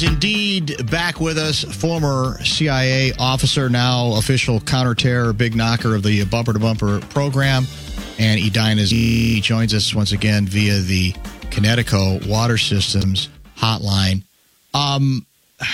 Indeed, back with us, former CIA officer, now official counterterror big knocker of the Bumper to Bumper program, and Edina Z joins us once again via the Connecticut Water Systems hotline. I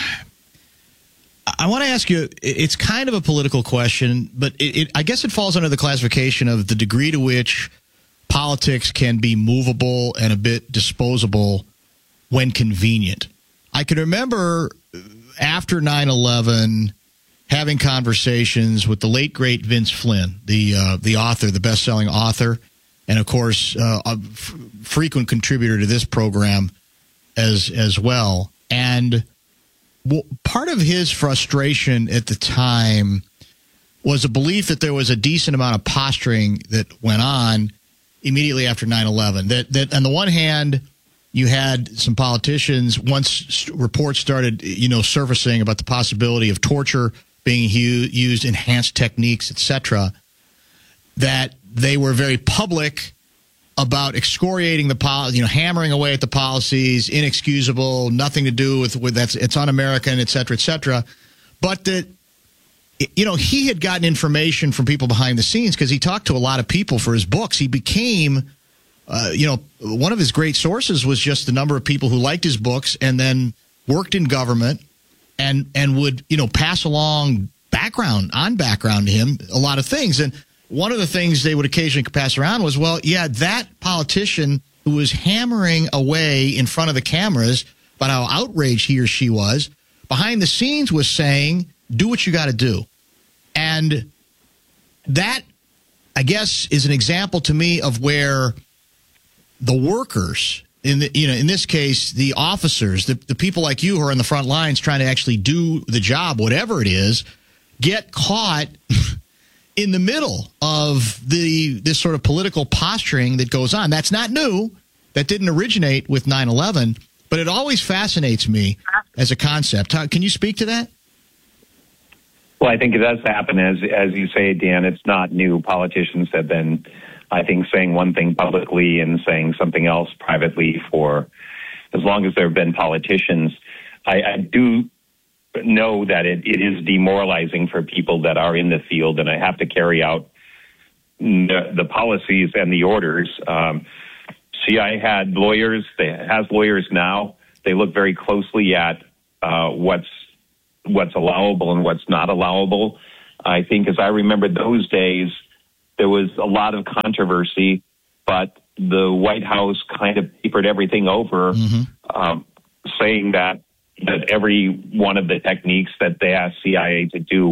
want to ask you, it's kind of a political question, but I guess it falls under the classification of the degree to which politics can be movable and a bit disposable when convenient. I can remember after 9/11 having conversations with the late, great Vince Flynn, the author, the best-selling author, and, of course, a frequent contributor to this program as well. And part of his frustration at the time was a belief that there was a decent amount of posturing that went on immediately after 9/11. That on the one hand, you had some politicians, once reports started, surfacing about the possibility of torture being used, enhanced techniques, etc., that they were very public about excoriating the policy, hammering away at the policies, inexcusable, nothing to do with that's it's un-American, et cetera, but that he had gotten information from people behind the scenes because he talked to a lot of people for his books. He became one of his great sources was just the number of people who liked his books and then worked in government and would, pass along background to him, a lot of things. And one of the things they would occasionally pass around was, that politician who was hammering away in front of the cameras about how outraged he or she was, behind the scenes was saying, do what you got to do. And that, I guess, is an example to me of where the workers, in this case, the officers, the people like you who are on the front lines trying to actually do the job, whatever it is, get caught in the middle of this sort of political posturing that goes on. That's not new. That didn't originate with 9/11, but it always fascinates me as a concept. Can you speak to that? Well, I think it does happen. As you say, Dan, it's not new. Politicians have been, I think, saying one thing publicly and saying something else privately for as long as there have been politicians. I do know that it is demoralizing for people that are in the field, and I have to carry out the policies and the orders. CIA had lawyers, has lawyers now. They look very closely at what's allowable and what's not allowable. I think, as I remember those days, there was a lot of controversy, but the White House kind of papered everything over, saying that every one of the techniques that they asked CIA to do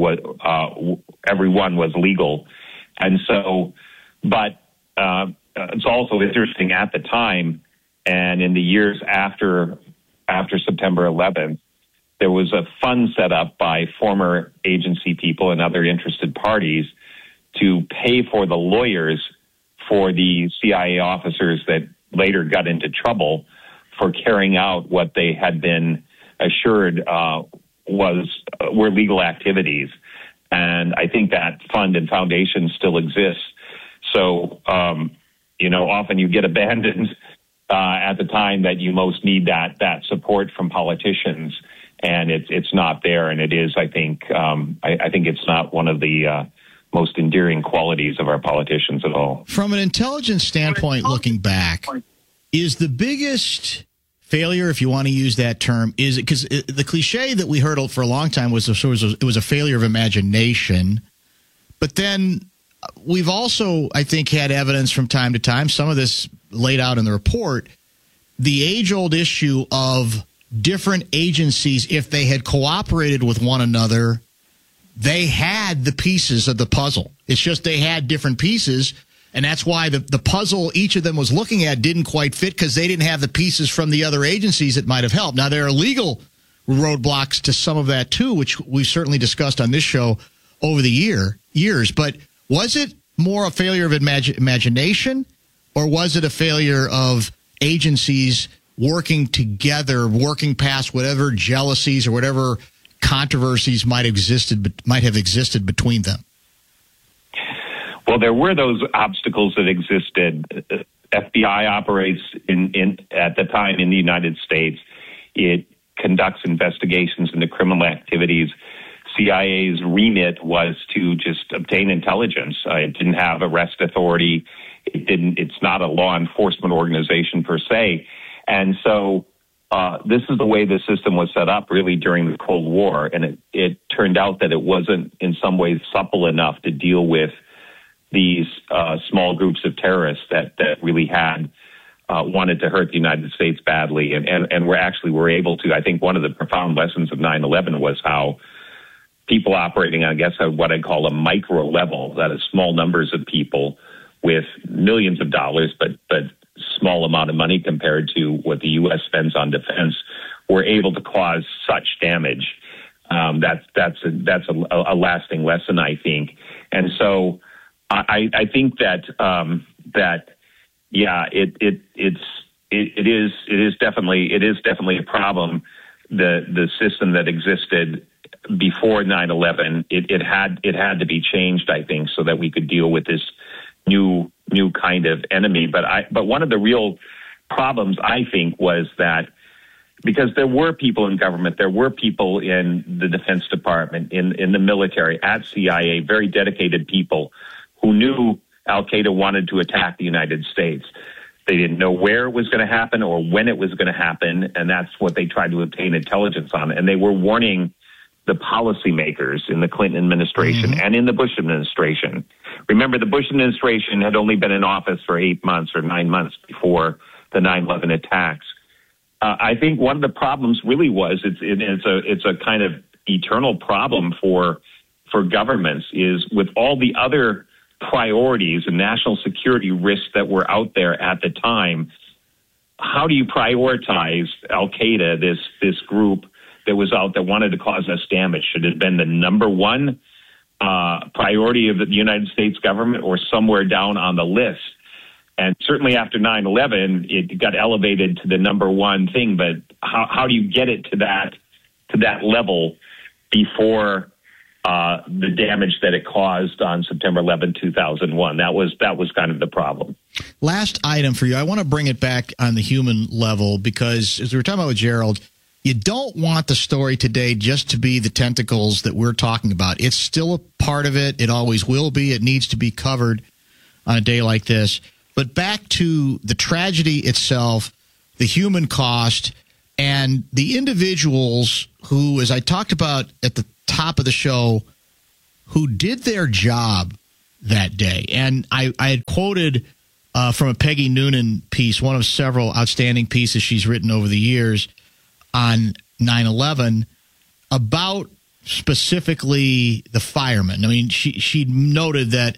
every one was legal. And so, but it's also interesting at the time and in the years after September 11th, there was a fund set up by former agency people and other interested parties to pay for the lawyers for the CIA officers that later got into trouble for carrying out what they had been assured were legal activities. And I think that fund and foundation still exists. So, often you get abandoned at the time that you most need that support from politicians, and it's not there. And it is, I think it's not one of the most endearing qualities of our politicians at all. From an intelligence standpoint, looking back, is the biggest failure, if you want to use that term, is it because the cliche that we heard for a long time was it was a failure of imagination, but then we've also, I think, had evidence from time to time, some of this laid out in the report, the age-old issue of different agencies, if they had cooperated with one another, they had the pieces of the puzzle. It's just they had different pieces, and that's why the puzzle each of them was looking at didn't quite fit because they didn't have the pieces from the other agencies that might have helped. Now, there are legal roadblocks to some of that, too, which we've certainly discussed on this show over the years. But was it more a failure of imagination, or was it a failure of agencies working together, working past whatever jealousies or whatever controversies might have existed between them? Well, there were those obstacles that existed. FBI operates at the time in the United States. It conducts investigations into criminal activities. CIA's remit was to just obtain intelligence. It didn't have arrest authority. It's not a law enforcement organization per se. And so this is the way the system was set up really during the Cold War. And it turned out that it wasn't in some ways supple enough to deal with these small groups of terrorists that really had wanted to hurt the United States badly. And we're able to. I think one of the profound lessons of 9/11 was how people operating, I guess, at what I call a micro level, that is small numbers of people with millions of dollars, but small amount of money compared to what the U.S. spends on defense, were able to cause such damage. That's a lasting lesson, I think. And so I think that it is definitely a problem. The system that existed before 9/11, it had to be changed, I think, so that we could deal with this new kind of enemy. But one of the real problems, I think, was that because there were people in government, there were people in the Defense Department, in the military, at CIA, very dedicated people who knew Al-Qaeda wanted to attack the United States. They didn't know where it was going to happen or when it was going to happen, and that's what they tried to obtain intelligence on. And they were warning the policymakers in the Clinton administration and in the Bush administration. Remember, the Bush administration had only been in office for 8 months or 9 months before the 9/11 attacks. I think one of the problems really was it's a kind of eternal problem for governments is with all the other priorities and national security risks that were out there at the time. How do you prioritize Al-Qaeda, this group that was out that wanted to cause us damage? Should it have been the number one priority of the United States government or somewhere down on the list? And certainly after 9/11, it got elevated to the number one thing. But how do you get it to that level before the damage that it caused on September 11, 2001? That was kind of the problem. Last item for you. I want to bring it back on the human level because, as we were talking about with Gerald, you don't want the story today just to be the tentacles that we're talking about. It's still a part of it. It always will be. It needs to be covered on a day like this. But back to the tragedy itself, the human cost, and the individuals who, as I talked about at the top of the show, who did their job that day. And I had quoted from a Peggy Noonan piece, one of several outstanding pieces she's written over the years on 9/11, about specifically the firemen. I mean, she noted that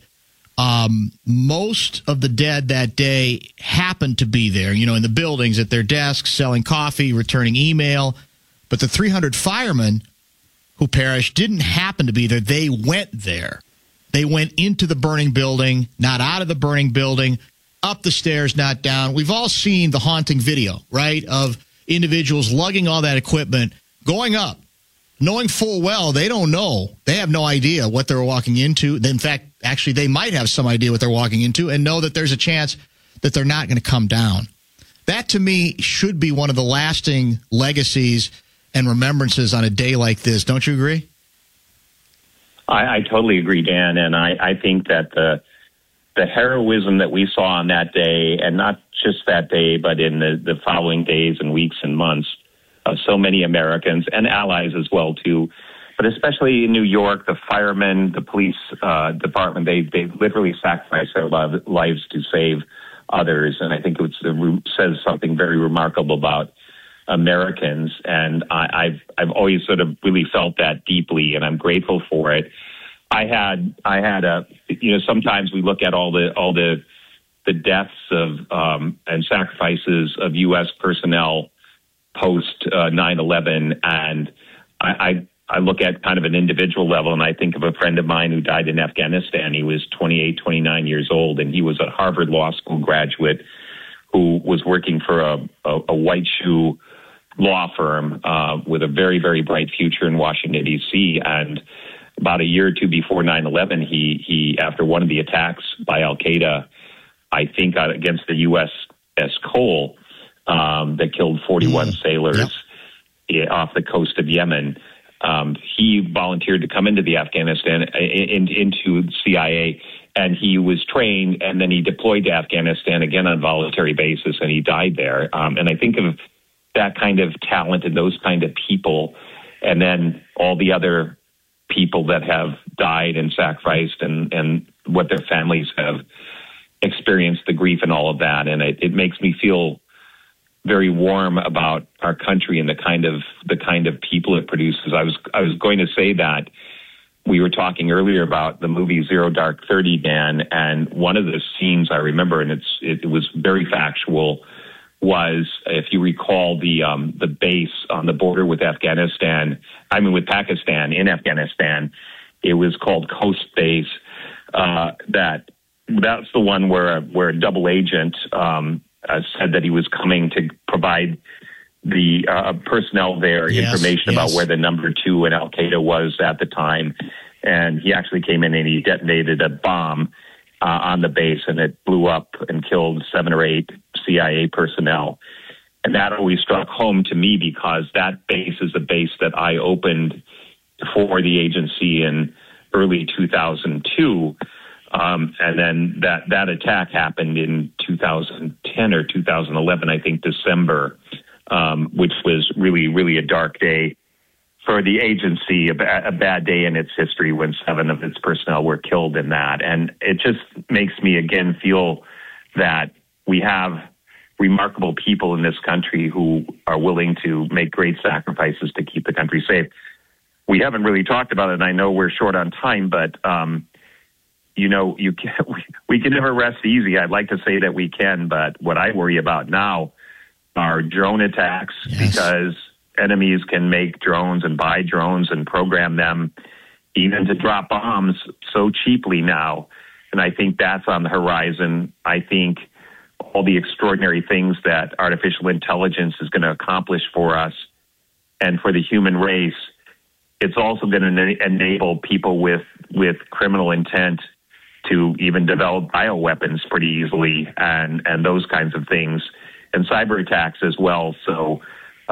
most of the dead that day happened to be there, in the buildings, at their desks, selling coffee, returning email. But the 300 firemen who perished didn't happen to be there. They went there. They went into the burning building, not out of the burning building, up the stairs, not down. We've all seen the haunting video, right, of individuals lugging all that equipment, going up, knowing full well they don't know. They have no idea what they're walking into. In fact, actually, they might have some idea what they're walking into and know that there's a chance that they're not going to come down. That, to me, should be one of the lasting legacies and remembrances on a day like this. Don't you agree? I totally agree, Dan, and I think that the heroism that we saw on that day, and not just that day, but in the following days and weeks and months, of so many Americans and allies as well, too. But especially in New York, the firemen, the police department, they literally sacrificed their lives to save others. And I think it says something very remarkable about Americans. And I've always sort of really felt that deeply, and I'm grateful for it. I had sometimes we look at all the deaths of and sacrifices of U.S. personnel post 9/11, and I look at kind of an individual level, and I think of a friend of mine who died in Afghanistan. He was 28, 29 years old, and he was a Harvard Law School graduate who was working for a white shoe law firm with a very, very bright future in Washington, D.C., and about a year or two before 9/11, he after one of the attacks by Al-Qaeda, I think against the USS Cole, that killed 41 sailors. Yep. off the coast of Yemen. He volunteered to come into the Afghanistan, into CIA, and he was trained, and then he deployed to Afghanistan again on a voluntary basis, and he died there. And I think of that kind of talent and those kind of people, and then all the other people that have died and sacrificed, and what their families have experienced, the grief and all of that. And it makes me feel very warm about our country and the kind of people it produces. I was going to say that we were talking earlier about the movie Zero Dark 30, Dan, and one of the scenes I remember, and it was very factual, was, if you recall, the base on the border with Pakistan in Afghanistan. It was called Coast Base. That's the one where a double agent said that he was coming to provide the personnel there information about where the number 2 in Al Qaeda was at the time, and he actually came in and he detonated a bomb on the base, and it blew up and killed 7 or 8 CIA personnel. And that always struck home to me, because that base is a base that I opened for the agency in early 2002. And then that attack happened in 2010 or 2011, I think, December, which was really, really a dark day for the agency, a bad day in its history when 7 of its personnel were killed in that. And it just makes me again feel that we have remarkable people in this country who are willing to make great sacrifices to keep the country safe. We haven't really talked about it, and I know we're short on time, but we can never rest easy. I'd like to say that we can, but what I worry about now are drone attacks, because enemies can make drones and buy drones and program them even to drop bombs so cheaply now. And I think that's on the horizon. I think all the extraordinary things that artificial intelligence is going to accomplish for us and for the human race, it's also going to enable people with criminal intent to even develop bioweapons pretty easily, and those kinds of things, and cyber attacks as well. So,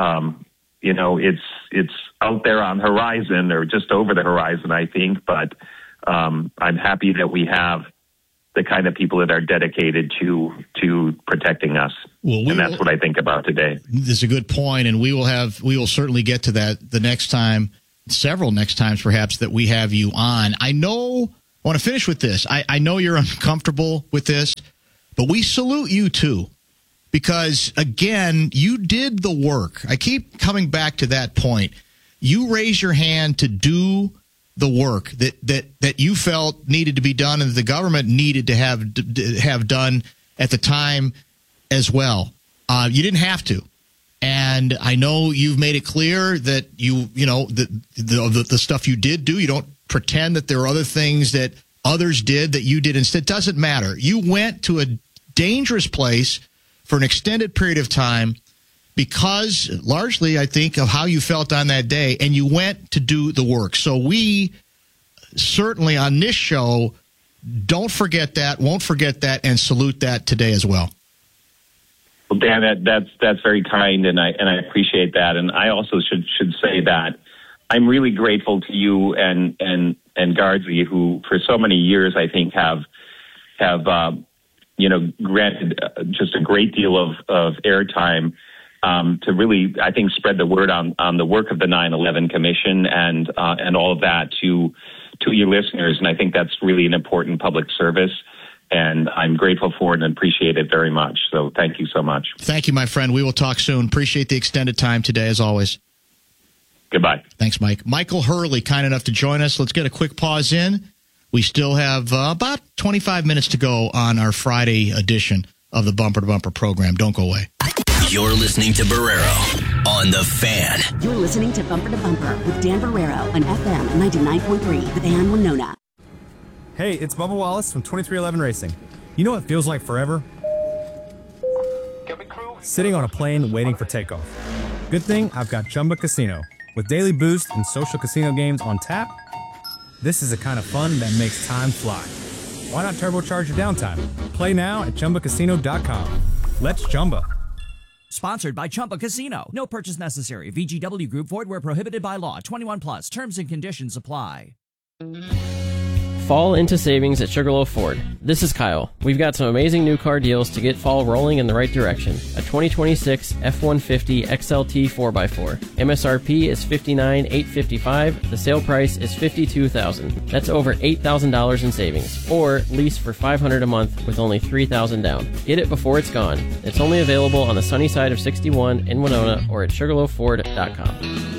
it's out there on the horizon, or just over the horizon, I think. But I'm happy that we have the kind of people that are dedicated to protecting us. Well, and that's what I think about today. This is a good point, and we will certainly get to that the next time, several next times perhaps, that we have you on. I want to finish with this. I know you're uncomfortable with this, but we salute you too, because again, you did the work. I keep coming back to that point. You raised your hand to do the work that you felt needed to be done, and the government needed to have done at the time as well. You didn't have to. And I know you've made it clear that the stuff you did do, you don't pretend that there are other things that others did that you did instead. It doesn't matter. You went to a dangerous place for an extended period of time because largely, I think, of how you felt on that day, and you went to do the work. So we certainly on this show don't forget that, won't forget that, and salute that today as well. Well, Dan, that's very kind, and I appreciate that. And I also should say that I'm really grateful to you and Guardsy, who for so many years I think have granted just a great deal of airtime to really, I think, spread the word on the work of the 9/11 Commission and all of that to your listeners. And I think that's really an important public service. And I'm grateful for it and appreciate it very much. So thank you so much. Thank you, my friend. We will talk soon. Appreciate the extended time today, as always. Goodbye. Thanks, Mike. Michael Hurley, kind enough to join us. Let's get a quick pause in. We still have about 25 minutes to go on our Friday edition of the Bumper to Bumper program. Don't go away. You're listening to Barrero on The Fan. You're listening to Bumper to Bumper with Dan Barrero on FM 99.3, The Fan, Winona. Hey, it's Bubba Wallace from 2311 Racing. You know what feels like forever? Sitting on a plane waiting for takeoff. Good thing I've got Chumba Casino. With daily boost and social casino games on tap, this is the kind of fun that makes time fly. Why not turbocharge your downtime? Play now at ChumbaCasino.com. Let's Chumba. Sponsored by Chumba Casino. No purchase necessary. VGW Group. Void where prohibited by law. 21 plus. Terms and conditions apply. Fall into savings at Sugarloaf Ford. This is Kyle. We've got some amazing new car deals to get fall rolling in the right direction. A 2026 F-150 XLT 4x4. MSRP is $59,855. The sale price is $52,000. That's over $8,000 in savings. Or lease for $500 a month with only $3,000 down. Get it before it's gone. It's only available on the sunny side of 61 in Winona or at SugarloafFord.com.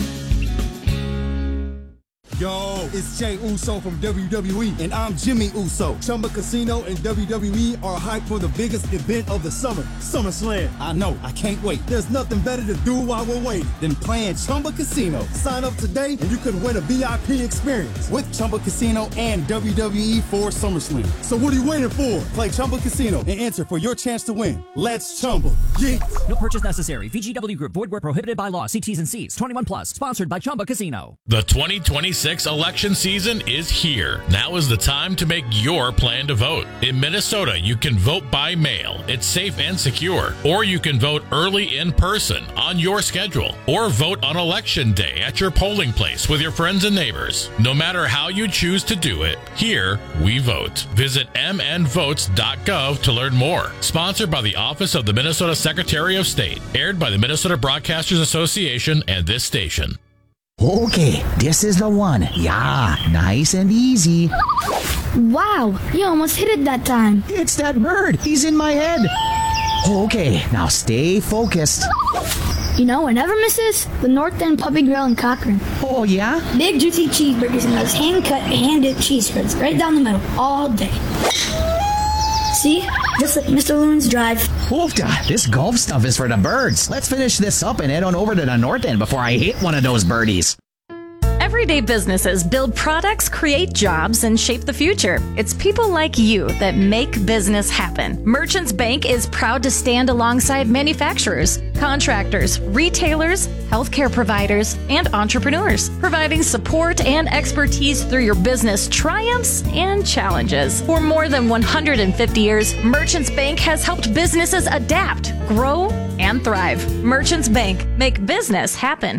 Yo, it's Jay Uso from WWE, and I'm Jimmy Uso. Chumba Casino and WWE are hyped for the biggest event of the summer, SummerSlam. I know, I can't wait. There's nothing better to do while we're waiting than playing Chumba Casino. Sign up today, and you could win a VIP experience with Chumba Casino and WWE for SummerSlam. So what are you waiting for? Play Chumba Casino and enter for your chance to win. Let's Chumba. Yeah. No purchase necessary. VGW Group. Void where prohibited by law. See T's and C's. 21 plus. Sponsored by Chumba Casino. The 2026 election season is here. Now is the time to make your plan to vote. In Minnesota, you can vote by mail. It's safe and secure. Or you can vote early in person on your schedule. Or vote on election day at your polling place with your friends and neighbors. No matter how you choose to do it, here we vote. Visit mnvotes.gov to learn more. Sponsored by the Office of the Minnesota Secretary of State. Aired by the Minnesota Broadcasters Association and this station. Okay, this is the one. Yeah, nice and easy. Wow, you almost hit it that time. It's that bird. He's in my head. Okay, now stay focused. You know what never misses? The North End Puppy Grill in Cochrane. Oh, yeah? Big, juicy cheeseburgers and those hand-cut, hand-dipped cheese spreads right down the middle all day. See? Just like Mr. Loon's Drive. Oofda, this golf stuff is for the birds. Let's finish this up and head on over to the North End before I hit one of those birdies. Everyday businesses build products, create jobs, and shape the future. It's people like you that make business happen. Merchants Bank is proud to stand alongside manufacturers, contractors, retailers, healthcare providers, and entrepreneurs, providing support and expertise through your business triumphs and challenges. For more than 150 years, Merchants Bank has helped businesses adapt, grow, and thrive. Merchants Bank, make business happen.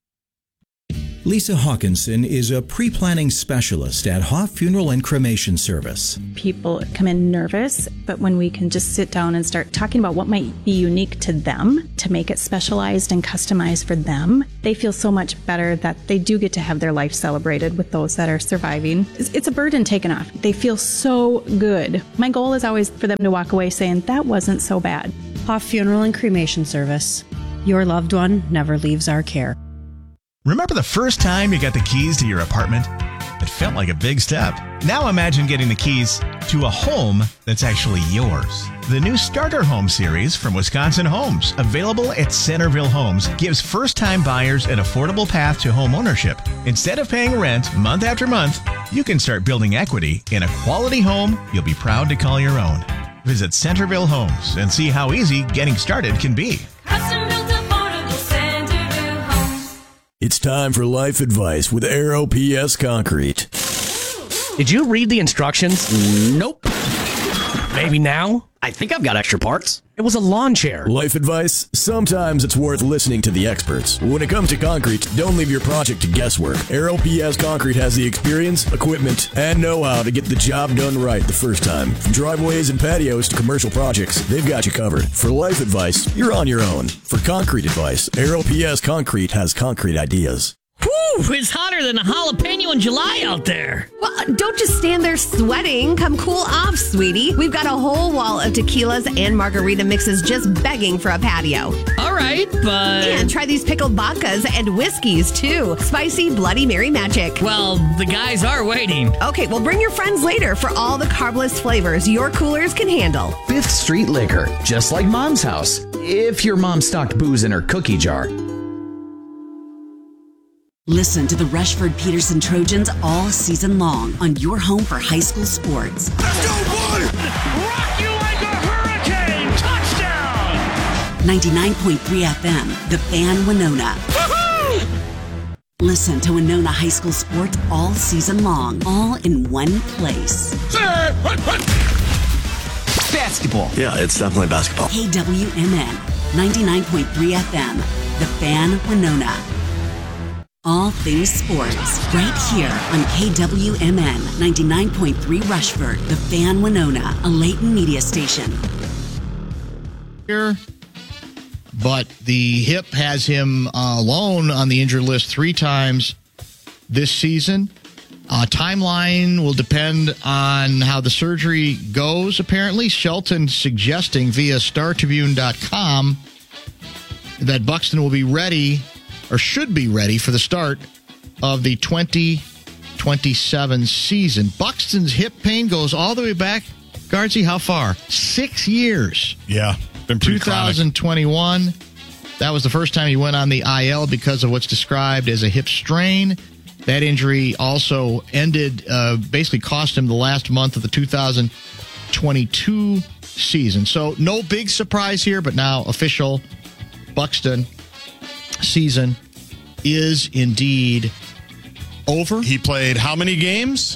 Lisa Hawkinson is a pre-planning specialist at Hoff Funeral and Cremation Service. People come in nervous, but when we can just sit down and start talking about what might be unique to them to make it specialized and customized for them, they feel so much better that they do get to have their life celebrated with those that are surviving. It's a burden taken off. They feel so good. My goal is always for them to walk away saying, that wasn't so bad. Hoff Funeral and Cremation Service. Your loved one never leaves our care. Remember the first time you got the keys to your apartment? It felt like a big step. Now imagine getting the keys to a home that's actually yours. The new Starter Home series from Wisconsin Homes, available at Centerville Homes, gives first-time buyers an affordable path to home ownership. Instead of paying rent month after month, you can start building equity in a quality home you'll be proud to call your own. Visit Centerville Homes and see how easy getting started can be. It's time for life advice with Aero PS Concrete. Did you read the instructions? Nope. Maybe now? I think I've got extra parts. It was a lawn chair. Life advice? Sometimes it's worth listening to the experts. When it comes to concrete, don't leave your project to guesswork. Aero PS Concrete has the experience, equipment, and know-how to get the job done right the first time. From driveways and patios to commercial projects, they've got you covered. For life advice, you're on your own. For concrete advice, Aero PS Concrete has concrete ideas. Whew, it's hotter than a jalapeno in July out there. Well, don't just stand there sweating. Come cool off, sweetie. We've got a whole wall of tequilas and margarita mixes just begging for a patio. All right, but... And try these pickled vodkas and whiskeys, too. Spicy Bloody Mary magic. Well, the guys are waiting. Okay, well, bring your friends later for all the carbless flavors your coolers can handle. 5th Street Liquor, just like Mom's house. If your mom stocked booze in her cookie jar. Listen to the Rushford Peterson Trojans all season long on your home for high school sports. Let's go, boy! Rock you like a hurricane! Touchdown! 99.3 FM, The Fan Winona. Woohoo! Listen to Winona High School sports all season long, all in one place. Basketball. Yeah, it's definitely basketball. KWMN. 99.3 FM, The Fan Winona. All things sports, right here on KWMN 99.3 Rushford, The Fan Winona, a Leighton media station. Here, but the hip has him alone on the injured list 3 times this season. Timeline will depend on how the surgery goes, apparently. Shelton suggesting via StarTribune.com that Buxton will be ready, or should be ready, for the start of the 2027 season. Buxton's hip pain goes all the way back, Guardsy, how far? 6 years. Yeah, been pretty 2021. Chronic. That was the first time he went on the IL because of what's described as a hip strain. That injury also ended, basically cost him the last month of the 2022 season. So no big surprise here, but now official. Buxton season is indeed over. He played how many games?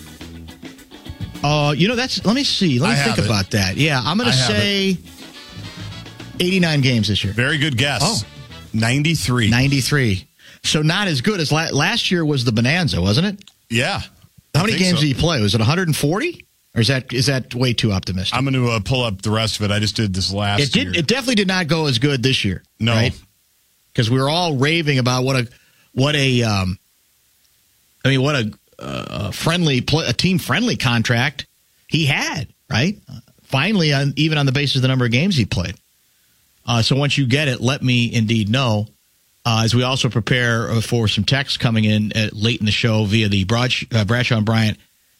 Let me see. Let me think about that. Yeah, I'm going to say 89 games this year. Very good guess. Oh. 93. 93. So not as good as last year was the Bonanza, wasn't it? Yeah. How many games did he play? Was it 140? Or is that way too optimistic? I'm going to pull up the rest of it. I just did this last year. It definitely did not go as good this year. No. Right? Because we were all raving about what a team friendly contract he had, right? Finally, even on the basis of the number of games he played. So once you get it, let me indeed know. As we also prepare for some texts coming in late in the show via the Bradshaw and Bryant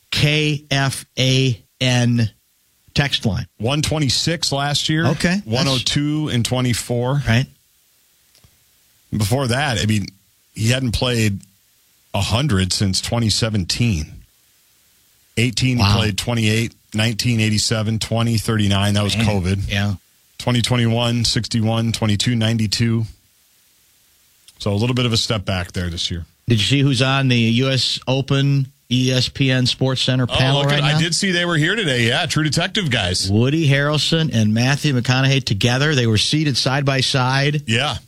KFAN text line. 126 last year. Okay. 102 and 24. Right. Before that, I mean, he hadn't played 100 since 2017. 18, he played 28, 19, 87, 20, 39. That was COVID. Yeah. 2021, 61, 22, 92. So a little bit of a step back there this year. Did you see who's on the U.S. Open ESPN Sports Center panel right now? I did see they were here today. Yeah, True Detective guys. Woody Harrelson and Matthew McConaughey together. They were seated side by side. Yeah.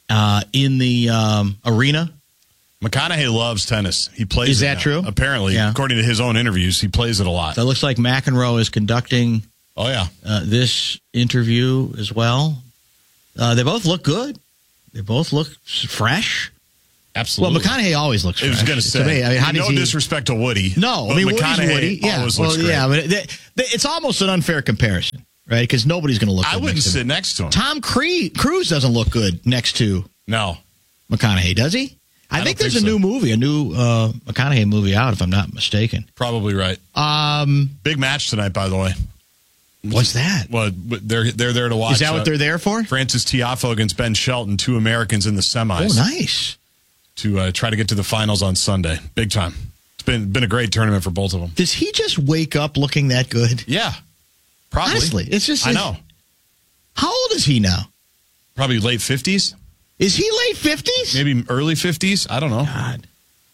In the arena. McConaughey loves tennis. He plays. Is that true? Apparently, according to his own interviews, he plays it a lot. So it looks like McEnroe is conducting. Oh yeah. This interview as well. They both look good. They both look fresh. Absolutely. Well, McConaughey always looks fresh. I was going to say. No disrespect to Woody. No, I mean, Woody's Woody. Yeah. Always looks great. Yeah, but it's almost an unfair comparison, right? Because nobody's going to look good. I wouldn't sit next to him. Tom Cruise doesn't look good next to McConaughey, does he? I think there's a new movie, a new McConaughey movie out, if I'm not mistaken. Probably right. Big match tonight, by the way. What's that? Well, they're there to watch. Is that what they're there for? Francis Tiafoe against Ben Shelton, 2 Americans in the semis. Oh, nice. To try to get to the finals on Sunday. Big time. It's been a great tournament for both of them. Does he just wake up looking that good? Yeah. Probably. Honestly, it's just. I know. How old is he now? Probably late 50s. Is he late 50s? Maybe early 50s. I don't know. God.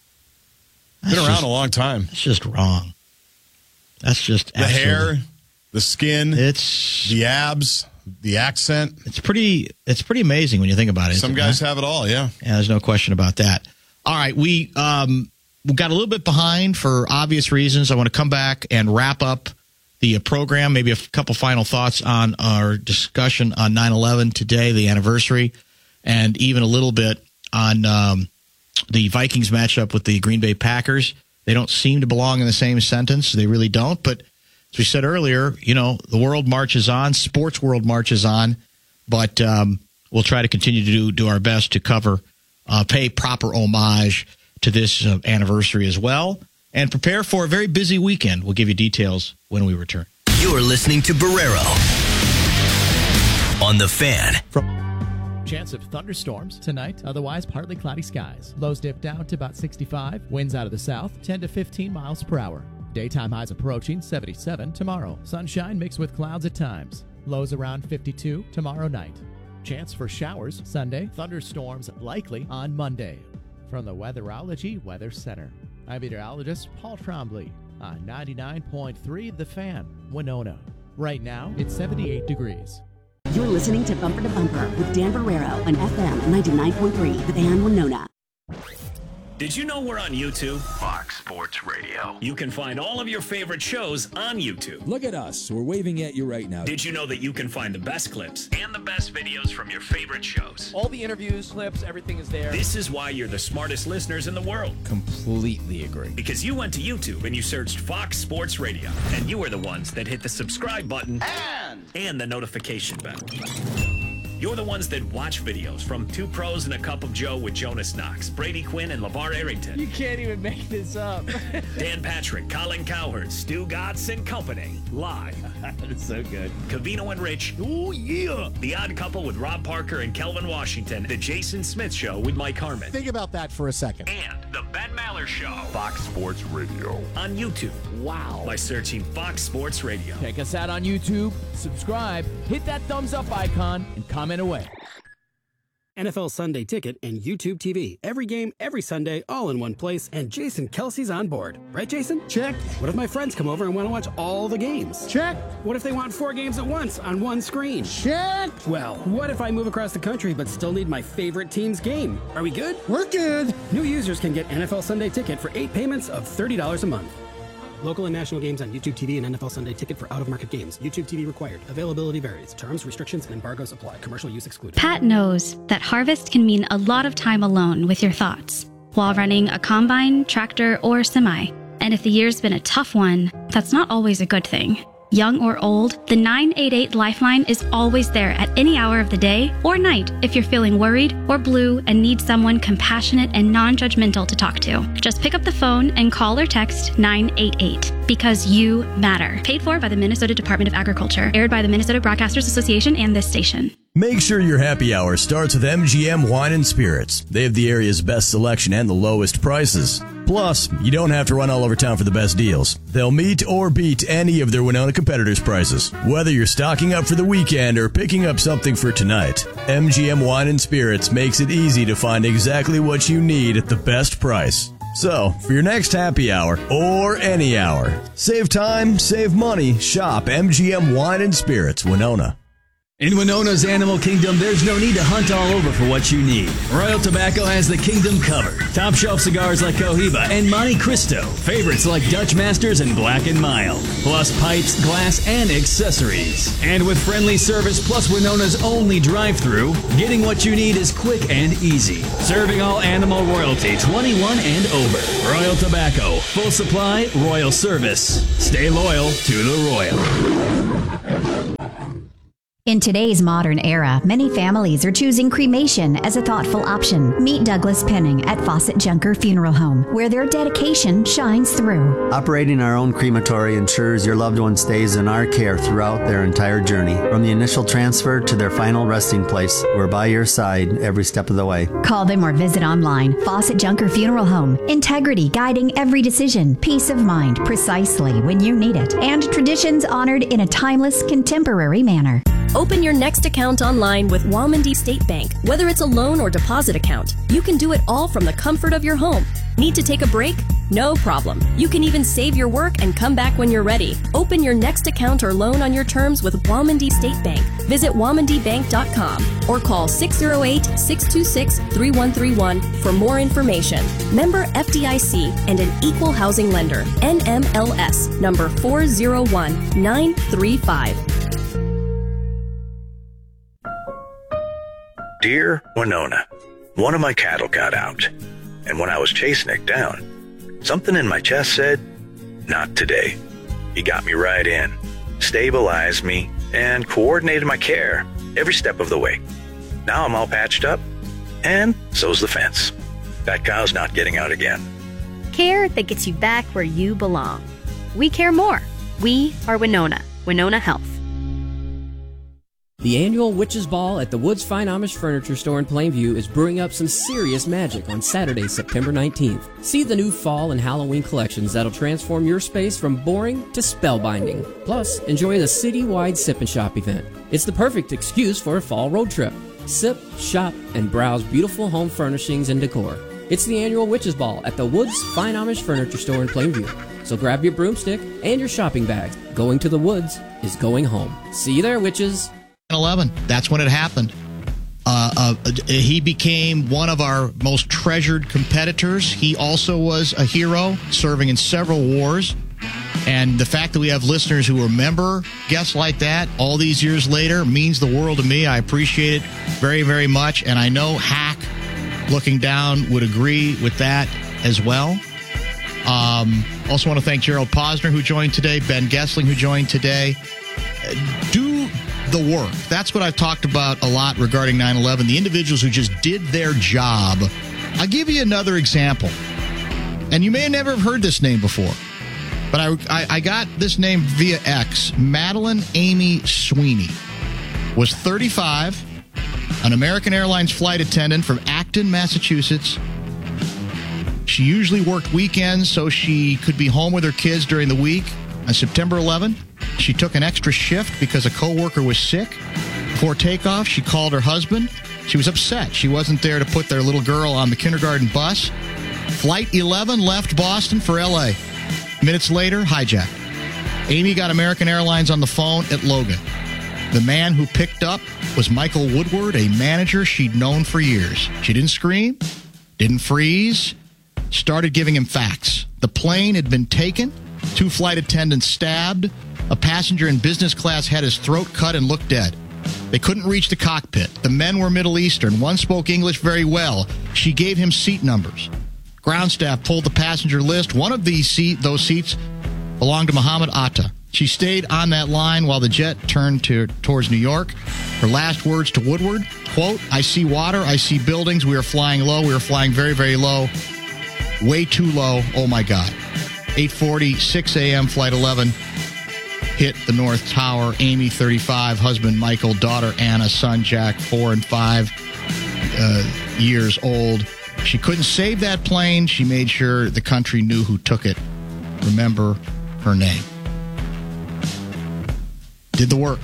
Been around a long time. That's just wrong. That's just the hair, the skin, it's the abs, the accent. It's pretty amazing when you think about it. Some guys have it all, yeah. Yeah, there's no question about that. All right, we got a little bit behind for obvious reasons. I want to come back and wrap up the program, maybe a couple final thoughts on our discussion on 9/11 today, the anniversary, and even a little bit on the Vikings matchup with the Green Bay Packers. They don't seem to belong in the same sentence. They really don't. But as we said earlier, the world marches on, sports world marches on. But we'll try to continue to do our best to cover, pay proper homage to this anniversary as well, and prepare for a very busy weekend. We'll give you details when we return. You're listening to Barrero on The Fan. Chance of thunderstorms tonight, otherwise partly cloudy skies. Lows dip down to about 65. Winds out of the south, 10 to 15 miles per hour. Daytime highs approaching 77 tomorrow. Sunshine mixed with clouds at times. Lows around 52 tomorrow night. Chance for showers Sunday. Thunderstorms likely on Monday. From the Weatherology Weather Center, I'm meteorologist Paul Trombley on 99.3 The Fan, Winona. Right now, it's 78 degrees. You're listening to Bumper to Bumper with Dan Barrero on FM 99.3, The Fan Winona. Did you know we're on YouTube? Fox Sports Radio. You can find all of your favorite shows on YouTube. Look at us. We're waving at you right now. Did you know that you can find the best clips and the best videos from your favorite shows? All the interviews, clips, everything is there. This is why you're the smartest listeners in the world. Completely agree. Because you went to YouTube and you searched Fox Sports Radio. And you were the ones that hit the subscribe button and the notification bell. You're the ones that watch videos from Two Pros and a Cup of Joe with Jonas Knox, Brady Quinn, and LeVar Arrington. You can't even make this up. Dan Patrick, Colin Cowherd, Stu Gatz and Company. Live. It's so good. Covino and Rich. Oh, yeah. The Odd Couple with Rob Parker and Kelvin Washington. The Jason Smith Show with Mike Harmon. Think about that for a second. And The Ben Maller Show. Fox Sports Radio. On YouTube. Wow. By searching Fox Sports Radio. Check us out on YouTube. Subscribe. Hit that thumbs up icon and comment away. NFL Sunday Ticket and YouTube TV. Every game, every Sunday, all in one place, and Jason Kelsey's on board. Right, Jason? Check. What if my friends come over and want to watch all the games? Check. What if they want 4 games at once on one screen? Check. Well, what if I move across the country but still need my favorite team's game? Are we good? We're good. New users can get NFL Sunday Ticket for 8 payments of $30 a month. Local and national games on YouTube TV and NFL Sunday Ticket for out-of-market games. YouTube TV required. Availability varies. Terms, restrictions, and embargoes apply. Commercial use excluded. Pat knows that harvest can mean a lot of time alone with your thoughts while running a combine, tractor, or semi. And if the year's been a tough one, that's not always a good thing. Young or old, the 988 Lifeline is always there at any hour of the day or night if you're feeling worried or blue and need someone compassionate and non-judgmental to talk to. Just pick up the phone and call or text 988 because you matter. Paid for by the Minnesota Department of Agriculture. Aired by the Minnesota Broadcasters Association and this station. Make sure your happy hour starts with MGM Wine and Spirits. They have the area's best selection and the lowest prices. Plus, you don't have to run all over town for the best deals. They'll meet or beat any of their Winona competitors' prices. Whether you're stocking up for the weekend or picking up something for tonight, MGM Wine and Spirits makes it easy to find exactly what you need at the best price. So, for your next happy hour, or any hour, save time, save money, shop MGM Wine and Spirits, Winona. In Winona's Animal Kingdom, there's no need to hunt all over for what you need. Royal Tobacco has the kingdom covered. Top shelf cigars like Cohiba and Monte Cristo. Favorites like Dutch Masters and Black & Mild. Plus pipes, glass, and accessories. And with friendly service plus Winona's only drive-thru, getting what you need is quick and easy. Serving all animal royalty, 21 and over. Royal Tobacco. Full supply, royal service. Stay loyal to the royal. In today's modern era, many families are choosing cremation as a thoughtful option. Meet Douglas Penning at Fawcett Junker Funeral Home, where their dedication shines through. Operating our own crematory ensures your loved one stays in our care throughout their entire journey. From the initial transfer to their final resting place, we're by your side every step of the way. Call them or visit online. Fawcett Junker Funeral Home. Integrity guiding every decision. Peace of mind precisely when you need it. And traditions honored in a timeless, contemporary manner. Open your next account online with Walmondie State Bank. Whether it's a loan or deposit account, you can do it all from the comfort of your home. Need to take a break? No problem. You can even save your work and come back when you're ready. Open your next account or loan on your terms with Walmondie State Bank. Visit WalmonDieBank.com or call 608-626-3131 for more information. Member FDIC and an equal housing lender. NMLS number 401935. Dear Winona, one of my cattle got out, and when I was chasing it down, something in my chest said, not today. He got me right in, stabilized me, and coordinated my care every step of the way. Now I'm all patched up, and so's the fence. That cow's not getting out again. Care that gets you back where you belong. We care more. We are Winona. Winona Health. The annual Witches Ball at the Woods Fine Amish Furniture Store in Plainview is brewing up some serious magic on Saturday, September 19th. See the new fall and Halloween collections that'll transform your space from boring to spellbinding. Plus, enjoy the citywide Sip and Shop event. It's the perfect excuse for a fall road trip. Sip, shop, and browse beautiful home furnishings and decor. It's the annual Witches Ball at the Woods Fine Amish Furniture Store in Plainview. So grab your broomstick and your shopping bags. Going to the woods is going home. See you there, witches. 9/11. That's when it happened. He became one of our most treasured competitors. He also was a hero, serving in several wars. And the fact that we have listeners who remember guests like that all these years later means the world to me. I appreciate it very, very much. And I know Hack, looking down, would agree with that as well. Also want to thank Gerald Posner, who joined today, Ben Gessling, who joined today. Do the work. That's what I've talked about a lot regarding 9/11, the individuals who just did their job. I'll give you another example. And you may have never heard this name before, but I got this name via X. Madeline Amy Sweeney was 35, an American Airlines flight attendant from Acton, Massachusetts. She usually worked weekends so she could be home with her kids during the week. On September 11, she took an extra shift because a coworker was sick. Before takeoff, she called her husband. She was upset. She wasn't there to put their little girl on the kindergarten bus. Flight 11 left Boston for L.A. Minutes later, hijacked. Amy got American Airlines on the phone at Logan. The man who picked up was Michael Woodward, a manager she'd known for years. She didn't scream, didn't freeze, started giving him facts. The plane had been taken. 2 flight attendants stabbed. A passenger in business class had his throat cut and looked dead. They couldn't reach the cockpit. The men were Middle Eastern. One spoke English very well. She gave him seat numbers. Ground staff pulled the passenger list. One of those seats belonged to Muhammad Atta. She stayed on that line while the jet turned towards New York. Her last words to Woodward, quote, "I see water, I see buildings. We are flying low. We are flying very, very low. Way too low. Oh, my God." 8:40, 6 a.m., Flight 11 hit the North Tower. Amy, 35, husband Michael, daughter Anna, son Jack, 4 and 5 years old. She couldn't save that plane. She made sure the country knew who took it. Remember her name. Did the work.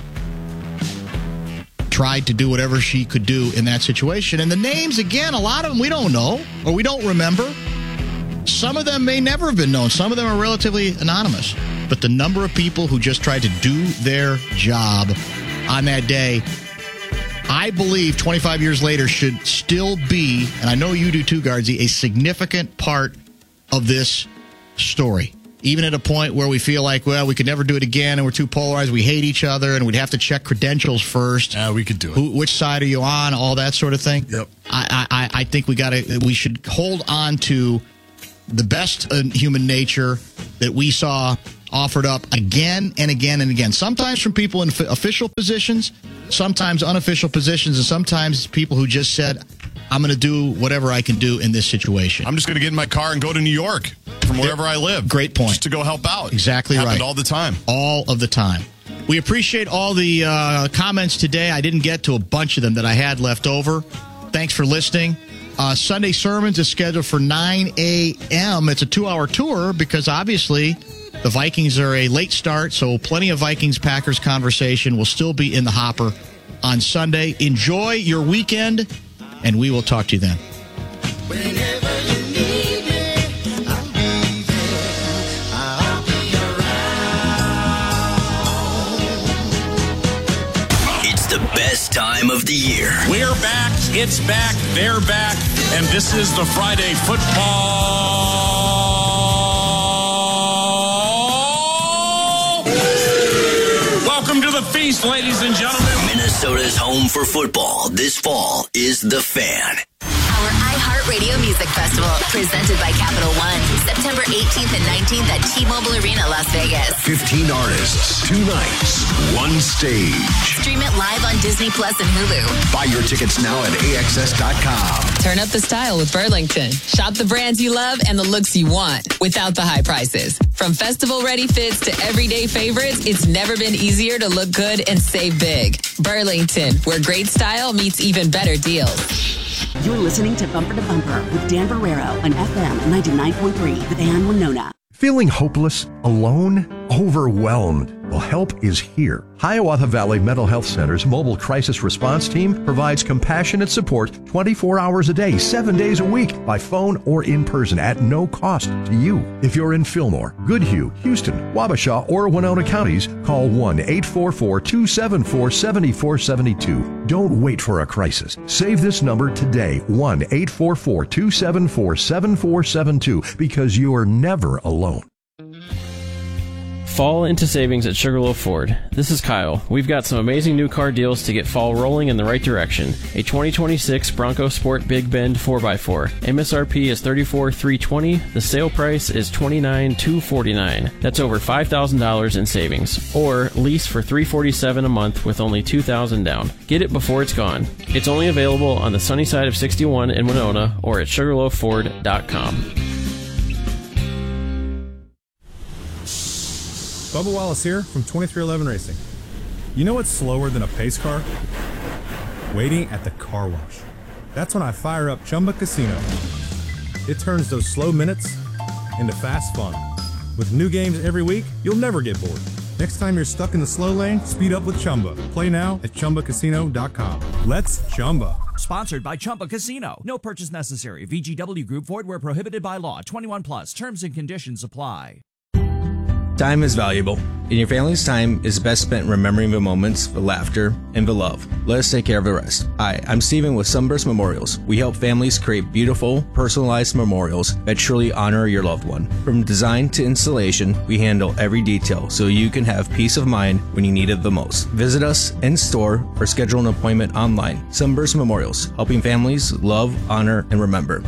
Tried to do whatever she could do in that situation. And the names, again, a lot of them we don't know or we don't remember. Some of them may never have been known. Some of them are relatively anonymous. But the number of people who just tried to do their job on that day, I believe 25 years later should still be, and I know you do too, Guardsy, a significant part of this story. Even at a point where we feel like, well, we could never do it again and we're too polarized, we hate each other, and we'd have to check credentials first. Yeah, we could do it. Which side are you on? All that sort of thing. Yep. I think we should hold on to the best in human nature that we saw offered up again and again and again. Sometimes from people in official positions, sometimes unofficial positions, and sometimes people who just said, I'm going to do whatever I can do in this situation. I'm just going to get in my car and go to New York from wherever I live. Great point. Just to go help out. Exactly right. Happened all the time. All of the time. We appreciate all the comments today. I didn't get to a bunch of them that I had left over. Thanks for listening. Sunday Sermons is scheduled for 9 a.m. It's a 2-hour tour because obviously the Vikings are a late start, so plenty of Vikings-Packers conversation will still be in the hopper on Sunday. Enjoy your weekend, and we will talk to you then. It's the best time of the year. We're back, it's back, they're back, and this is the Friday football. Welcome to the feast, ladies and gentlemen. Minnesota's home for football this fall is The Fan. Our iHeartRadio Music Festival, presented by Capital One, September 18th and 19th at T-Mobile Arena, Las Vegas. 15 artists, 2 nights, 1 stage. Stream it live on Disney Plus and Hulu. Buy your tickets now at AXS.com. Turn up the style with Burlington. Shop the brands you love and the looks you want without the high prices. From festival-ready fits to everyday favorites, it's never been easier to look good and save big. Burlington, where great style meets even better deals. You're listening to Bumper to Bumper with Dan Barrero on FM 99.3 with Ann Winona. Feeling hopeless, alone, overwhelmed? Well, help is here. Hiawatha Valley Mental Health Center's mobile crisis response team provides compassionate support 24 hours a day, 7 days a week, by phone or in person at no cost to you. If you're in Fillmore, Goodhue, Houston, Wabasha, or Winona counties, call 1-844-274-7472. Don't wait for a crisis. Save this number today, 1-844-274-7472, because you are never alone. Fall into savings at Sugarloaf Ford. This is Kyle. We've got some amazing new car deals to get fall rolling in the right direction. A 2026 Bronco Sport Big Bend 4x4. MSRP is $34,320. The sale price is $29,249. That's over $5,000 in savings. Or lease for $347 a month with only $2,000 down. Get it before it's gone. It's only available on the sunny side of 61 in Winona or at SugarloafFord.com. Bubba Wallace here from 2311 Racing. You know what's slower than a pace car? Waiting at the car wash. That's when I fire up Chumba Casino. It turns those slow minutes into fast fun. With new games every week, you'll never get bored. Next time you're stuck in the slow lane, speed up with Chumba. Play now at ChumbaCasino.com. Let's Chumba. Sponsored by Chumba Casino. No purchase necessary. VGW Group. Void where prohibited by law. 21 plus. Terms and conditions apply. Time is valuable, and your family's time is best spent remembering the moments, the laughter, and the love. Let us take care of the rest. Hi, I'm Steven with Sunburst Memorials. We help families create beautiful, personalized memorials that truly honor your loved one. From design to installation, we handle every detail so you can have peace of mind when you need it the most. Visit us in store or schedule an appointment online. Sunburst Memorials, helping families love, honor, and remember.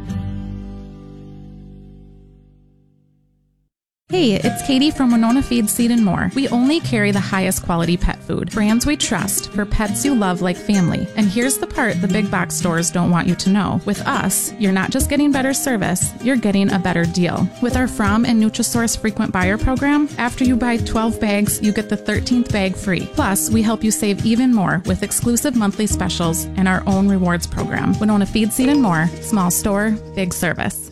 Hey, it's Katie from Winona Feed, Seed & More. We only carry the highest quality pet food, brands we trust for pets you love like family. And here's the part the big box stores don't want you to know. With us, you're not just getting better service, you're getting a better deal. With our Fromm and Nutrisource frequent buyer program, after you buy 12 bags, you get the 13th bag free. Plus, we help you save even more with exclusive monthly specials and our own rewards program. Winona Feed, Seed & More. Small store, big service.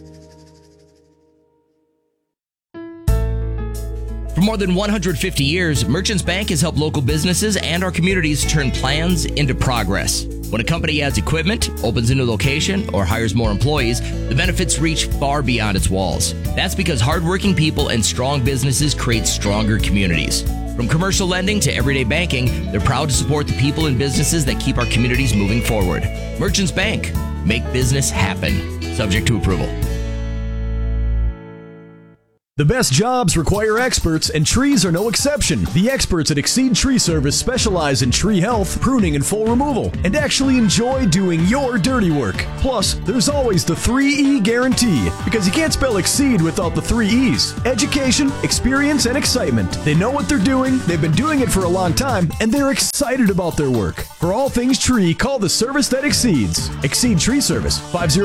For more than 150 years, Merchants Bank has helped local businesses and our communities turn plans into progress. When a company adds equipment, opens a new location, or hires more employees, the benefits reach far beyond its walls. That's because hardworking people and strong businesses create stronger communities. From commercial lending to everyday banking, they're proud to support the people and businesses that keep our communities moving forward. Merchants Bank. Make business happen. Subject to approval. The best jobs require experts, and trees are no exception. The experts at Exceed Tree Service specialize in tree health, pruning, and full removal, and actually enjoy doing your dirty work. Plus, there's always the 3E guarantee, because you can't spell Exceed without the 3 E's. Education, experience, and excitement. They know what they're doing, they've been doing it for a long time, and they're excited about their work. For all things tree, call the service that exceeds. Exceed Tree Service,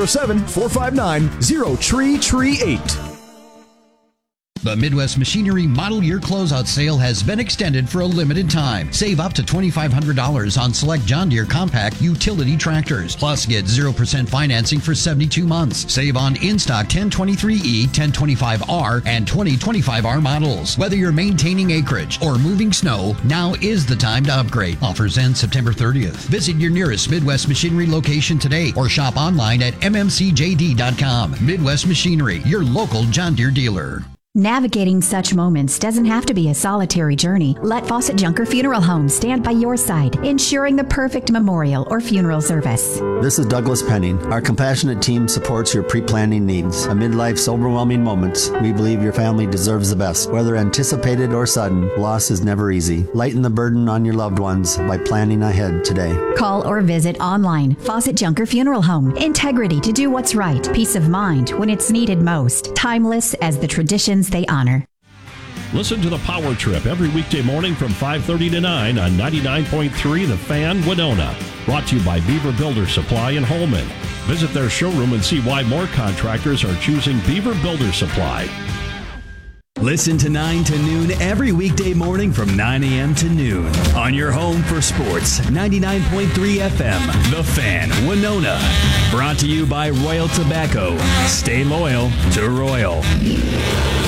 507-459-0TREE38. The Midwest Machinery Model Year Closeout Sale has been extended for a limited time. Save up to $2,500 on select John Deere compact utility tractors. Plus, get 0% financing for 72 months. Save on in-stock 1023E, 1025R, and 2025R models. Whether you're maintaining acreage or moving snow, now is the time to upgrade. Offers end September 30th. Visit your nearest Midwest Machinery location today or shop online at mmcjd.com. Midwest Machinery, your local John Deere dealer. Navigating such moments doesn't have to be a solitary journey. Let Fawcett Junker Funeral Home stand by your side, ensuring the perfect memorial or funeral service. This is Douglas Penning. Our compassionate team supports your pre-planning needs. Amid life's overwhelming moments, we believe your family deserves the best. Whether anticipated or sudden, loss is never easy. Lighten the burden on your loved ones by planning ahead today. Call or visit online. Fawcett Junker Funeral Home. Integrity to do what's right. Peace of mind when it's needed most. Timeless as the traditions they honor. Listen to the Power Trip every weekday morning from 5:30 to 9 on 99.3 The Fan, Winona. Brought to you by Beaver Builder Supply in Holman. Visit their showroom and see why more contractors are choosing Beaver Builder Supply. Listen to 9 to noon every weekday morning from 9 a.m. to noon on your home for sports, 99.3 FM, The Fan, Winona. Brought to you by Royal Tobacco. Stay loyal to Royal.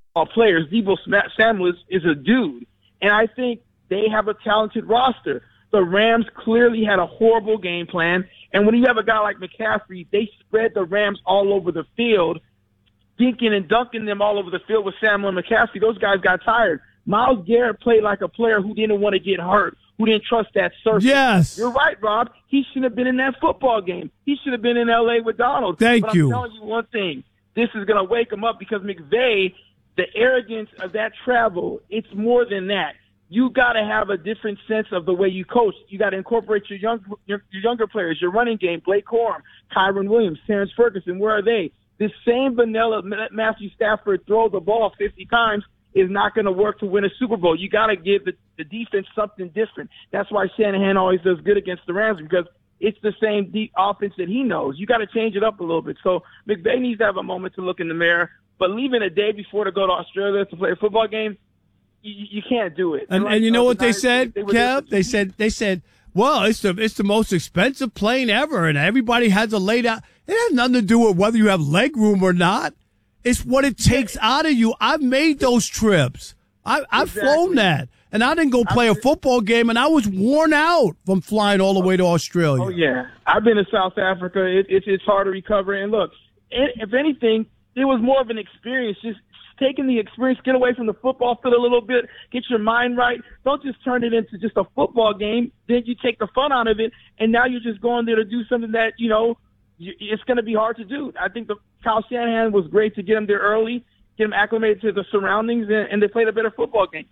players. Deebo Samuel is a dude. And I think they have a talented roster. The Rams clearly had a horrible game plan. And when you have a guy like McCaffrey, they spread the Rams all over the field, dinking and dunking them all over the field with Samuel and McCaffrey. Those guys got tired. Myles Garrett played like a player who didn't want to get hurt, who didn't trust that surface. Yes. You're right, Rob. He should have been in that football game. He should have been in L.A. with Donald. Thank you. I'm telling you one thing. This is going to wake him up because McVay, the arrogance of that travel, it's more than that. You got to have a different sense of the way you coach. You got to incorporate your younger players, your running game, Blake Corum, Kyron Williams, Terrence Ferguson. Where are they? This same vanilla Matthew Stafford throw the ball 50 times is not going to work to win a Super Bowl. You got to give the defense something different. That's why Shanahan always does good against the Rams, because it's the same deep offense that he knows. You got to change it up a little bit. So McVay needs to have a moment to look in the mirror. But leaving a day before to go to Australia to play a football game, you can't do it. And you know what they said, Kev? They said, well, it's the most expensive plane ever, and everybody had to lay down. It has nothing to do with whether you have leg room or not. It's what it takes out of you. I've made those trips. I've flown that. And I didn't go play a football game, and I was worn out from flying all the way to Australia. Oh, yeah. I've been to South Africa. It's hard to recover. And look, if anything, it was more of an experience, just taking the experience, get away from the football field a little bit, get your mind right. Don't just turn it into just a football game. Then you take the fun out of it, and now you're just going there to do something that, it's going to be hard to do. I think Kyle Shanahan was great to get him there early, get him acclimated to the surroundings, and they played a better football game.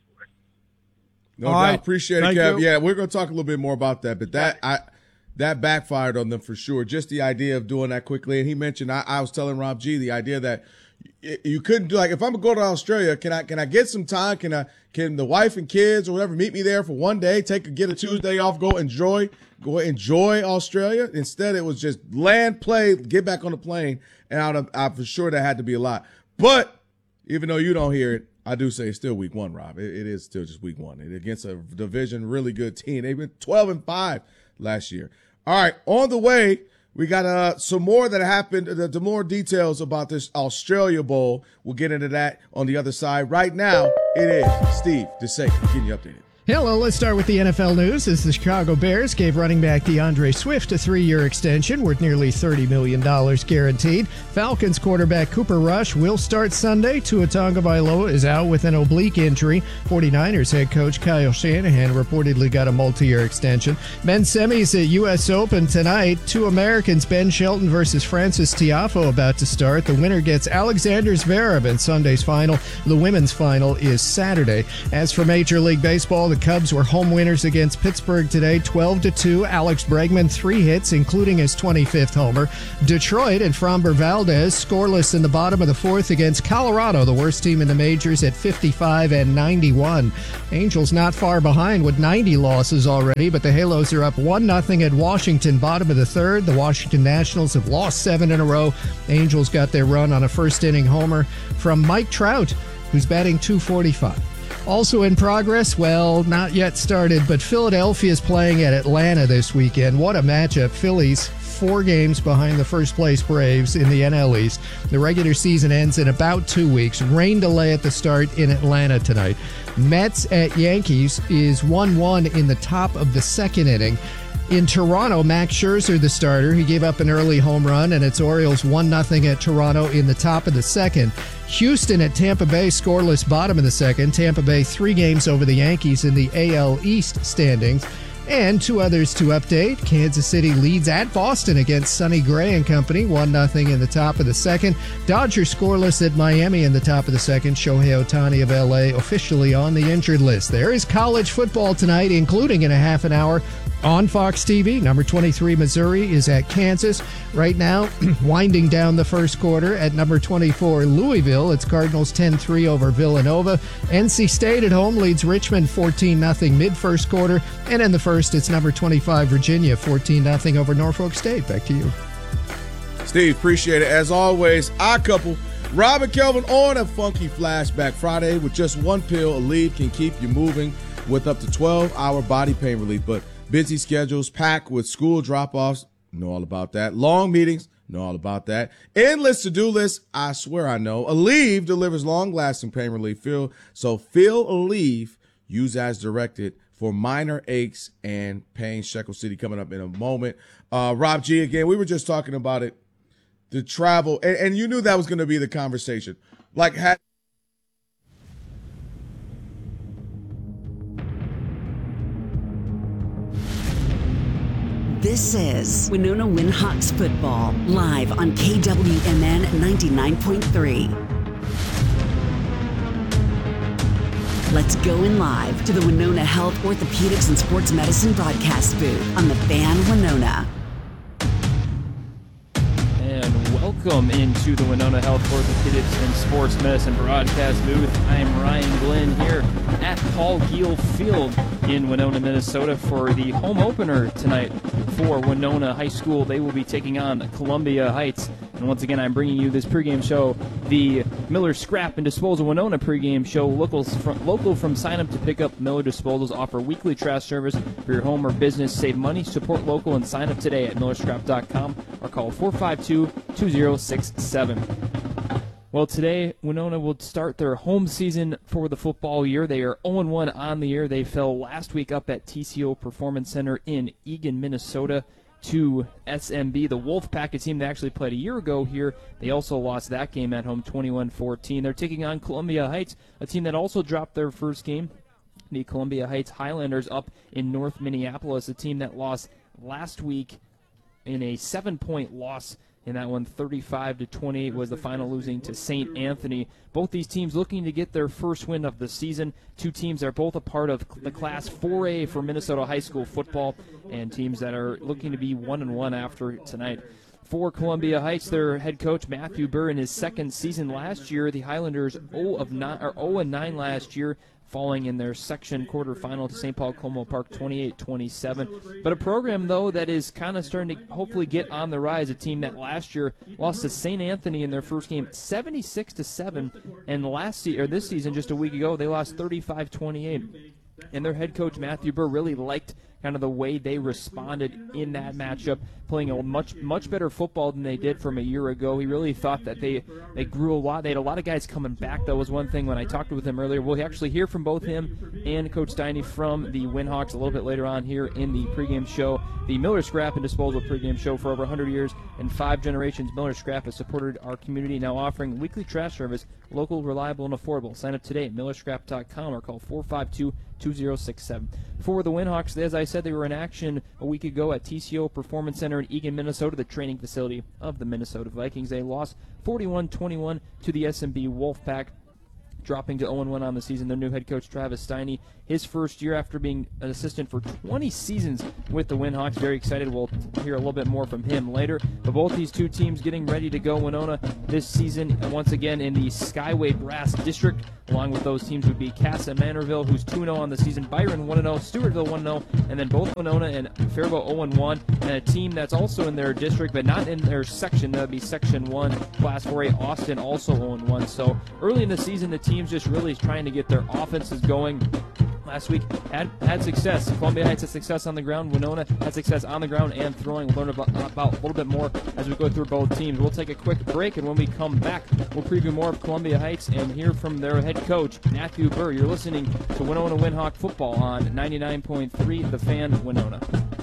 No doubt. Appreciate it, Kev. Yeah, we're going to talk a little bit more about that, but that backfired on them for sure. Just the idea of doing that quickly. And he mentioned, I was telling Rob G, the idea that you couldn't do, like, if I'm going to go to Australia, can I get some time? Can the wife and kids or whatever meet me there for one day, get a Tuesday off, go enjoy Australia? Instead, it was just land, play, get back on the plane. And I'm for sure that had to be a lot. But even though you don't hear it, I do say it's still week one, Rob. It is still just week one. Against a division really good team. They've been 12-5 last year. All right, on the way, we got some more that happened, the more details about this Australia Bowl. We'll get into that on the other side. Right now, it is Steve DeSaker getting you updated. Hello, let's start with the NFL news. As the Chicago Bears gave running back DeAndre Swift a 3-year extension worth nearly $30 million guaranteed. Falcons quarterback Cooper Rush will start Sunday. Tua Tagovailoa is out with an oblique injury. 49ers head coach Kyle Shanahan reportedly got a multi-year extension. Men's semis at U.S. Open tonight. Two Americans, Ben Shelton versus Francis Tiafoe, about to start. The winner gets Alexander Zverev in Sunday's final. The women's final is Saturday. As for Major League Baseball, the Cubs were home winners against Pittsburgh today, 12-2. Alex Bregman, 3 hits, including his 25th homer. Detroit and Framber Valdez scoreless in the bottom of the 4th against Colorado, the worst team in the majors, at 55-91. Angels not far behind with 90 losses already, but the Halos are up 1-0 at Washington, bottom of the 3rd. The Washington Nationals have lost 7 in a row. Angels got their run on a first-inning homer from Mike Trout, who's batting .245. Also in progress, well, not yet started, but Philadelphia is playing at Atlanta this weekend. What a matchup. Phillies 4 games behind the first-place Braves in the NL East. The regular season ends in about 2 weeks. Rain delay at the start in Atlanta tonight. Mets at Yankees is 1-1 in the top of the 2nd inning. In Toronto, Max Scherzer, the starter, he gave up an early home run, and it's Orioles 1-0 at Toronto in the top of the 2nd. Houston at Tampa Bay, scoreless bottom of the 2nd. Tampa Bay 3 games over the Yankees in the AL East standings. And 2 others to update. Kansas City leads at Boston against Sonny Gray and company, 1-0 in the top of the 2nd. Dodgers scoreless at Miami in the top of the 2nd. Shohei Ohtani of LA officially on the injured list. There is college football tonight, including in a half an hour on Fox TV. Number 23 Missouri is at Kansas. Right now, winding down the first quarter at number 24 Louisville. It's Cardinals 10-3 over Villanova. NC State at home leads Richmond 14-0 mid-first quarter. And in the first, it's number 25 Virginia 14-0 over Norfolk State. Back to you. Steve, appreciate it. As always, our couple, Rob and Kelvin, on a funky flashback Friday. With just 1 pill, Aleve can keep you moving with up to 12-hour body pain relief. But busy schedules packed with school drop-offs, know all about that. Long meetings, Know all about that. Endless to-do list. I swear I know. Aleve delivers long-lasting pain relief. Feel Aleve. Use as directed for minor aches and pain. Shekel City coming up in a moment. Rob G, again, we were just talking about it. The travel, and you knew that was going to be the conversation. Like, This is Winona Winhawks football, live on KWMN 99.3. Let's go in live to the Winona Health Orthopedics and Sports Medicine broadcast booth on the Fan Winona. And welcome into the Winona Health Orthopedics and Sports Medicine broadcast booth. I am Ryan Glenn here at Paul Giel Field in Winona, Minnesota for the home opener tonight for Winona High School. They will be taking on Columbia Heights. And once again, I'm bringing you this pregame show, the Miller Scrap and Disposal Winona pregame show. Local from sign up to pick up. Miller Disposals offer weekly trash service for your home or business. Save money, support local, and sign up today at millerscrap.com or call 452-2067. Well, today, Winona will start their home season for the football year. They are 0-1 on the year. They fell last week up at TCO Performance Center in Eagan, Minnesota, to SMB, the Wolfpack, a team that actually played a year ago here. They also lost that game at home 21-14. They're taking on Columbia Heights, a team that also dropped their first game. The Columbia Heights Highlanders up in North Minneapolis, a team that lost last week in a 7-point loss. In that one, 35-28 was the final, losing to St. Anthony. Both these teams looking to get their first win of the season. Two teams are both a part of the Class 4A for Minnesota high school football, and teams that are looking to be 1-1 after tonight. For Columbia Heights, their head coach Matthew Burr in his second season last year. The Highlanders 0-9 last year, falling in their section quarterfinal to St. Paul Como Park 28-27. But a program, though, that is kind of starting to hopefully get on the rise. A team that last year lost to St. Anthony in their first game 76-7, and this season, just a week ago, they lost 35-28. And their head coach Matthew Burr really liked kind of the way they responded in that matchup, playing a much better football than they did from a year ago. He really thought that they grew a lot. They had a lot of guys coming back. That was one thing when I talked with him earlier. We'll actually hear from both him and Coach Steiny from the Winhawks a little bit later on here in the pregame show. The Miller Scrap and Disposal pregame show. For over 100 years and 5 generations, Miller Scrap has supported our community, now offering weekly trash service, local, reliable, and affordable. Sign up today at millerscrap.com or call 452-2067. For the Winhawks, as I said, they were in action a week ago at TCO Performance Center in Eagan, Minnesota, the training facility of the Minnesota Vikings. They lost 41-21 to the SMB Wolfpack, dropping to 0-1 on the season. Their new head coach, Travis Steiny, his first year after being an assistant for 20 seasons with the Winhawks. Very excited. We'll hear a little bit more from him later. But both these two teams getting ready to go. Winona this season, once again, in the Skyway Brass District. Along with those teams would be Casa Manorville, who's 2-0 on the season, Byron 1-0, Stewartville 1-0, and then both Winona and Faribault 0-1. And a team that's also in their district, but not in their section, that would be Section 1, Class 4A, Austin, also 0-1. So early in the season, the team's just really trying to get their offenses going. Last week had success. Columbia Heights had success on the ground. Winona had success on the ground and throwing. We'll learn about a little bit more as we go through both teams. We'll take a quick break, and when we come back, we'll preview more of Columbia Heights and hear from their head coach, Matthew Burr. You're listening to Winona Winhawk football on 99.3 The Fan, Winona.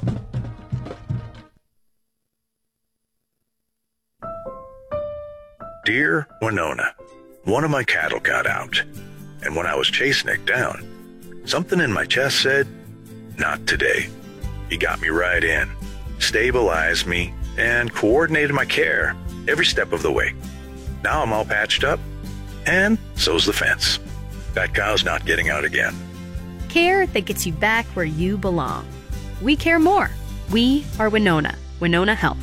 Dear Winona, one of my cattle got out, and when I was chasing it down, something in my chest said, not today. He got me right in, stabilized me, and coordinated my care every step of the way. Now I'm all patched up, and so's the fence. That cow's not getting out again. Care that gets you back where you belong. We care more. We are Winona. Winona Health.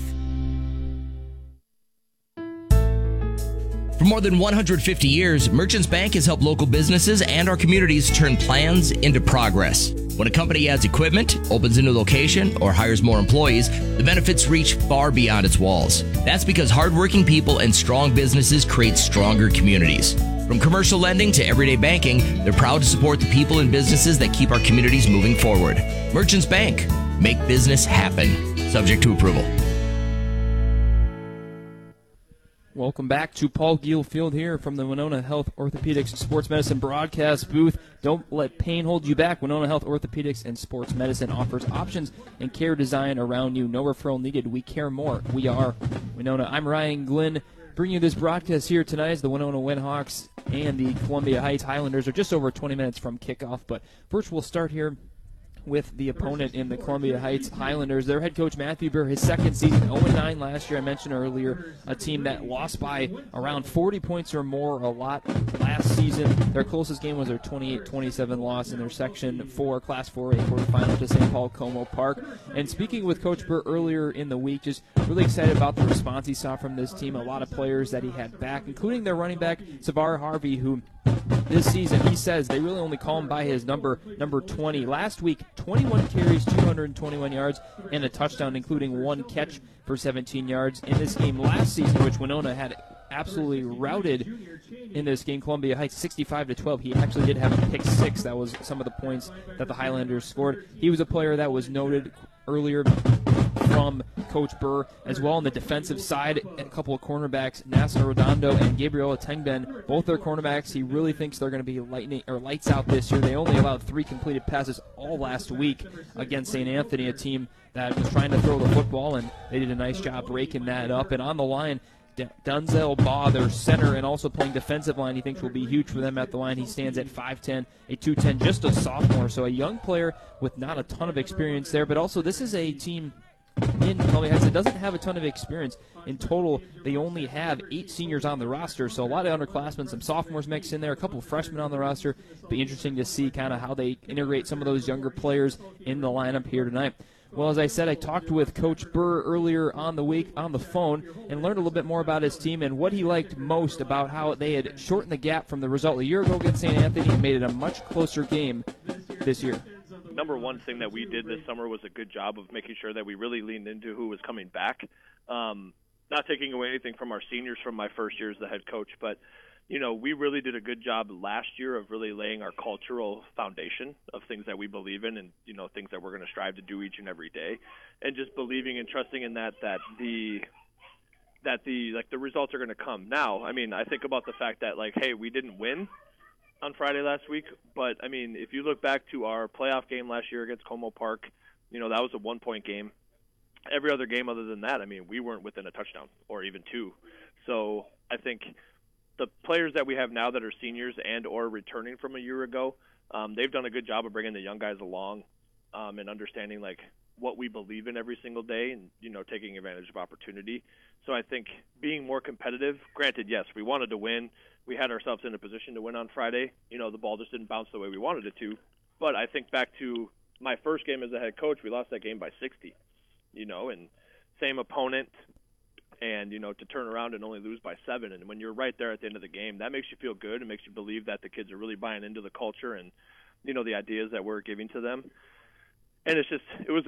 For more than 150 years, Merchants Bank has helped local businesses and our communities turn plans into progress. When a company adds equipment, opens a new location, or hires more employees, the benefits reach far beyond its walls. That's because hardworking people and strong businesses create stronger communities. From commercial lending to everyday banking, they're proud to support the people and businesses that keep our communities moving forward. Merchants Bank. Make business happen. Subject to approval. Welcome back to Paul Giel Field here from the Winona Health Orthopedics Sports Medicine broadcast booth. Don't let pain hold you back. Winona Health Orthopedics and Sports Medicine offers options and care design around you. No referral needed. We care more. We are Winona. I'm Ryan Glynn, bringing you this broadcast here tonight as the Winona Windhawks and the Columbia Heights Highlanders are just over 20 minutes from kickoff. But first we'll start here with the opponent in the Columbia Heights Highlanders. Their head coach, Matthew Burr, his second season, 0-9 last year. I mentioned earlier, a team that lost by around 40 points or more a lot last season. Their closest game was their 28-27 loss in their Section 4, Class 4A quarterfinal to St. Paul Como Park. And speaking with Coach Burr earlier in the week, just really excited about the response he saw from this team. A lot of players that he had back, including their running back, Savar Harvey, who this season, he says they really only call him by his number 20. Last week, 21 carries, 221 yards, and a touchdown, including one catch for 17 yards. In this game last season, which Winona had absolutely routed in this game, Columbia Heights 65-12. He actually did have a pick six. That was some of the points that the Highlanders scored. He was a player that was noted earlier from Coach Burr as well on the defensive side. A couple of cornerbacks, Nasser Redondo and Gabriel Tengben, both their cornerbacks. He really thinks they're going to be lights out this year. They only allowed 3 completed passes all last week against St. Anthony, a team that was trying to throw the football, and they did a nice job breaking that up. And on the line, Denzel Baugh, their center, and also playing defensive line, he thinks will be huge for them at the line. He stands at 5'10", a 210, just a sophomore, so a young player with not a ton of experience there. But also, this is a team in Columbia Heights that doesn't have a ton of experience. In total, they only have 8 seniors on the roster, so a lot of underclassmen, some sophomores mixed in there, a couple of freshmen on the roster. Be interesting to see kind of how they integrate some of those younger players in the lineup here tonight. Well, as I said, I talked with Coach Burr earlier on the week on the phone and learned a little bit more about his team and what he liked most about how they had shortened the gap from the result a year ago against St. Anthony and made it a much closer game this year. Number one thing that we did this summer was a good job of making sure that we really leaned into who was coming back. Not taking away anything from our seniors from my first year as the head coach, but you know, we really did a good job last year of really laying our cultural foundation of things that we believe in and, you know, things that we're going to strive to do each and every day, and just believing and trusting in that the results are going to come. Now, I mean, I think about the fact that, like, hey, we didn't win on Friday last week, but I mean, if you look back to our playoff game last year against Como Park, you know, that was a 1-point game. Every other game other than that, I mean, we weren't within a touchdown or even 2. So I think the players that we have now that are seniors and or returning from a year ago, they've done a good job of bringing the young guys along and understanding, like, what we believe in every single day and, you know, taking advantage of opportunity. So I think being more competitive, granted, yes, we wanted to win. We had ourselves in a position to win on Friday. You know, the ball just didn't bounce the way we wanted it to. But I think back to my first game as a head coach, we lost that game by 60, you know, and same opponent. And, you know, to turn around and only lose by 7. And when you're right there at the end of the game, that makes you feel good. It makes you believe that the kids are really buying into the culture and, you know, the ideas that we're giving to them. And it was